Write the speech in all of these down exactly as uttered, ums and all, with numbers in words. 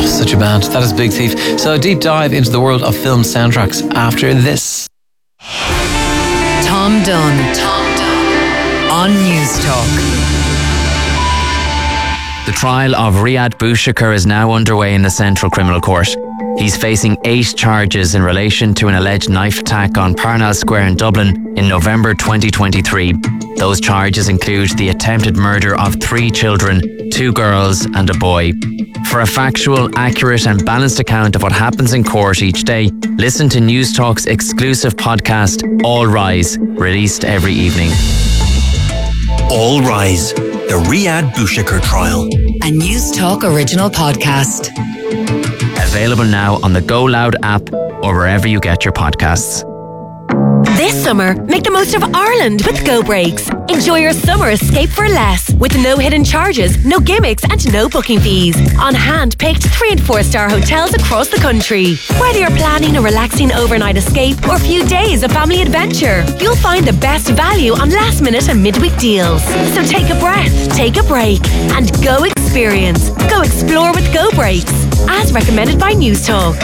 Oh, such a band. That is Big Thief. So a deep dive into the world of film soundtracks after this. Tom Dunn. Tom Dunn. On News Talk. The trial of Riyad Bouchakar is now underway in the Central Criminal Court. He's facing eight charges in relation to an alleged knife attack on Parnell Square in Dublin in November twenty twenty-three. Those charges include the attempted murder of three children, two girls and a boy. For a factual, accurate and balanced account of what happens in court each day, listen to News Talk's exclusive podcast, All Rise, released every evening. All Rise, the Riyad Bouchakar trial. A News Talk original podcast. Available now on the Go Loud app or wherever you get your podcasts. This summer, make the most of Ireland with Go Breaks. Enjoy your summer escape for less, with no hidden charges, no gimmicks and no booking fees. On hand-picked three and four star hotels across the country. Whether you're planning a relaxing overnight escape or a few days of family adventure, you'll find the best value on last minute and midweek deals. So take a breath, take a break and go experience. Go explore with Go Breaks. As recommended by News Talk.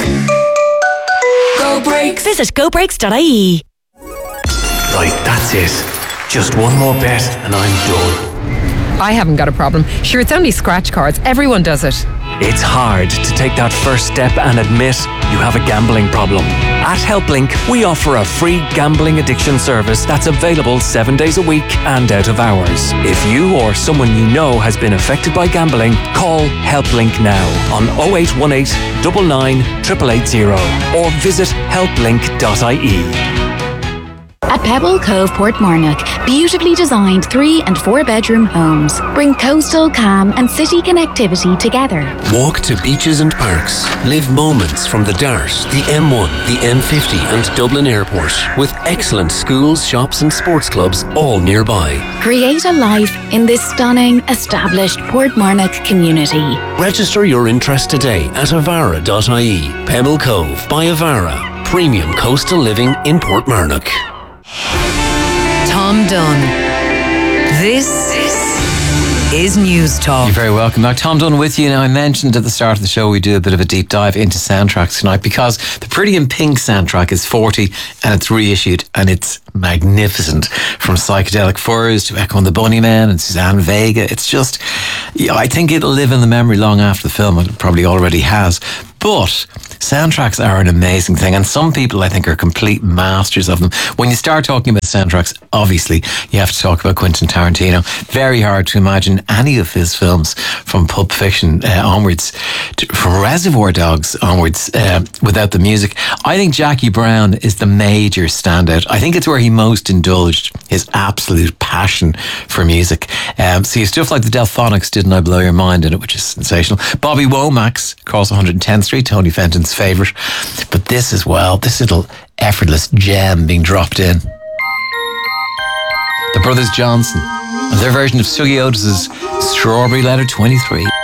Go Breaks. Visit go breaks dot I E. Right, that's it. Just one more bet and I'm done. I haven't got a problem. Sure, it's only scratch cards. Everyone does it. It's hard to take that first step and admit you have a gambling problem. At HelpLink, we offer a free gambling addiction service that's available seven days a week and out of hours. If you or someone you know has been affected by gambling, call HelpLink now on oh eight one eight, nine nine, eight eight eight zero or visit help link dot I E. At Pebble Cove, Portmarnock, beautifully designed three and four bedroom homes bring coastal, calm and city connectivity together. Walk to beaches and parks. Live moments from the Dart, the M one, the M fifty and Dublin Airport with excellent schools, shops and sports clubs all nearby. Create a life in this stunning, established Portmarnock community. Register your interest today at avara dot I E. Pebble Cove by Avara. Premium coastal living in Portmarnock. Tom Dunn. This is News Talk. You're very welcome. Now, Tom Dunn with you. Now, I mentioned at the start of the show we do a bit of a deep dive into soundtracks tonight because the Pretty in Pink soundtrack is forty and it's reissued and it's magnificent. From Psychedelic Furs to Echo and the Bunnymen and Suzanne Vega. It's just, yeah, I think it'll live in the memory long after the film. It probably already has. But soundtracks are an amazing thing, and some people I think are complete masters of them. When you start talking about soundtracks, obviously you have to talk about Quentin Tarantino. Very hard to imagine any of his films from Pulp Fiction uh, onwards, to, from Reservoir Dogs onwards, uh, without the music. I think Jackie Brown is the major standout. I think it's where he most indulged his absolute passion for music. Um, so you have stuff like the Delphonics, Didn't I Blow Your Mind in it, which is sensational. Bobby Womack's Across one hundred tenth Street, Tony Fenton's favourite. But this as well, this little effortless gem being dropped in. The Brothers Johnson, and their version of Sugi Otis's Strawberry Letter twenty-three.